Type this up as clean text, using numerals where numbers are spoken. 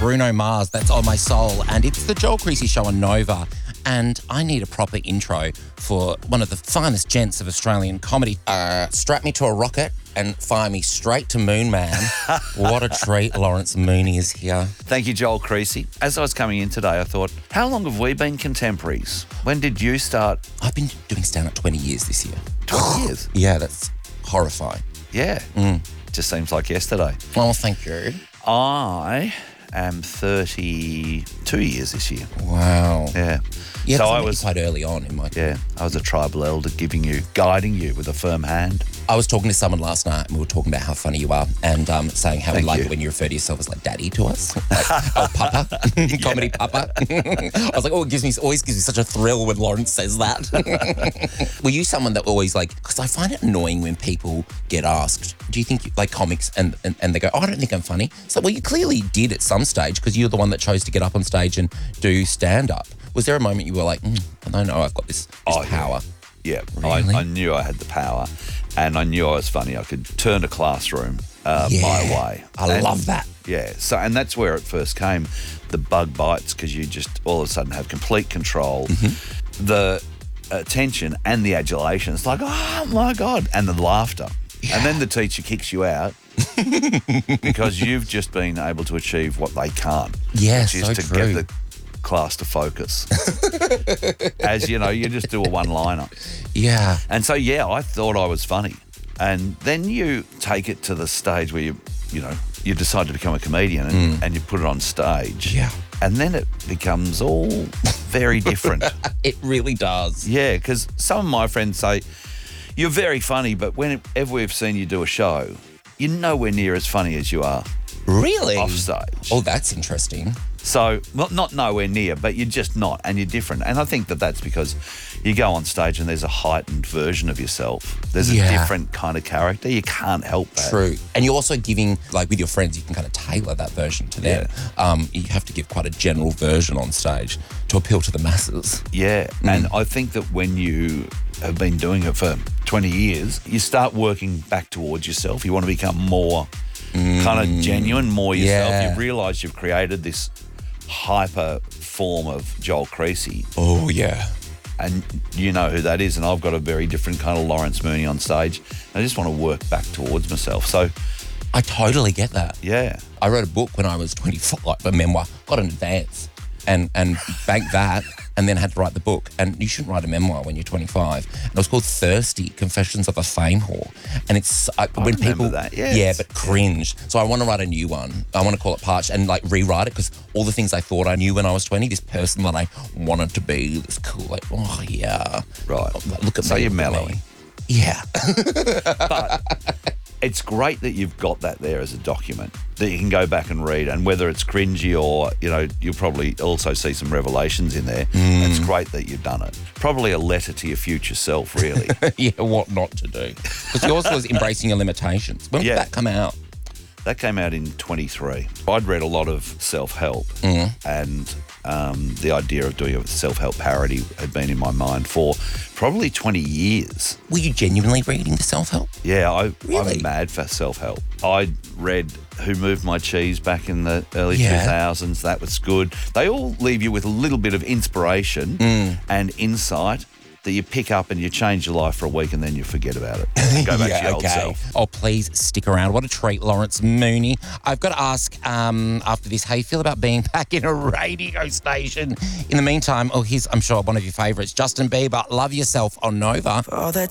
Bruno Mars, that's On My Soul. And it's the Joel Creasy Show on Nova. And I need a proper intro for one of the finest gents of Australian comedy. Strap me to a rocket and fire me straight to Moon Man. What a treat, Lawrence Mooney is here. Thank you, Joel Creasy. As I was coming in today, I thought, how long have we been contemporaries? When did you start? I've been doing stand-up 20 years this year. 20 years? Yeah, that's horrifying. Yeah. Just seems like yesterday. Well, thank you. I am 32 years this year. Wow. Yeah. Yeah, so I was quite early on in my career. Yeah, I was a tribal elder guiding you with a firm hand. I was talking to someone last night and we were talking about how funny you are and saying how we Thank like you. it when you refer to yourself as like daddy to us. Like, oh, papa, comedy papa. I was like, oh, it always gives me such a thrill when Lawrence says that. Were you someone that always like, because I find it annoying when people get asked, do you think, like comics, and they go, oh, I don't think I'm funny. So, well, you clearly did at some stage because you're the one that chose to get up on stage and do stand-up. Was there a moment you were like, I know I've got this power? Yeah, Really? I knew I had the power and I knew I was funny. I could turn a classroom my way. I love that. Yeah, so and that's where it first came. The bug bites because you just all of a sudden have complete control. The attention and the adulation. It's like, oh my God. And the laughter. Yeah. And then the teacher kicks you out because you've just been able to achieve what they can't. Yeah, which is so to true. get the class to focus. As you know, you just do a one-liner. Yeah. And so, yeah, I thought I was funny. And then you take it to the stage where you decide to become a comedian and you put it on stage. Yeah. And then it becomes all very different. It really does. Yeah, because some of my friends say, you're very funny, but whenever we've seen you do a show, you're nowhere near as funny as you are Really? off stage. Oh, that's interesting. So, well, not nowhere near, but you're just not, and you're different. And I think that's because you go on stage and there's a heightened version of yourself. There's a different kind of character. You can't help that. True. And you're also giving, like with your friends, you can kind of tailor that version to them. You have to give quite a general version on stage to appeal to the masses. Yeah, and I think that when you have been doing it for 20 years, you start working back towards yourself. You want to become more kind of genuine, more yourself. Yeah. You realise you've created this hyper form of Joel Creasy. Oh, yeah. And you know who that is, and I've got a very different kind of Lawrence Mooney on stage. I just want to work back towards myself. So I totally get that. yeah. I wrote a book when I was 24, like a memoir, got an advance and banked that and then had to write the book. And you shouldn't write a memoir when you're 25. And it was called Thirsty, Confessions of a Fame Whore. And it's when people, that, yes. yeah, but cringe. So I want to write a new one. I want to call it Parched and like rewrite it because all the things I thought I knew when I was 20, this person that I wanted to be, this cool, like, oh yeah. Right. Look at So me. you're look at mellowing. me. Yeah. But it's great that you've got that there as a document that you can go back and read, and whether it's cringy or, you'll probably also see some revelations in there. It's great that you've done it. Probably a letter to your future self, really. Yeah, what not to do. Because yours was embracing your limitations. When did that come out? That came out in 23. I'd read a lot of self-help and the idea of doing a self-help parody had been in my mind for probably 20 years. Were you genuinely reading the self-help? Yeah, Really? I'm mad for self-help. I read Who Moved My Cheese back in the early Yeah. 2000s. That was good. They all leave you with a little bit of inspiration and insight that you pick up and you change your life for a week and then you forget about it. And go back to your old self. Oh, please stick around. What a treat, Lawrence Mooney. I've got to ask after this, how you feel about being back in a radio station. In the meantime, here's, I'm sure, one of your favourites, Justin Bieber, Love Yourself on Nova. All that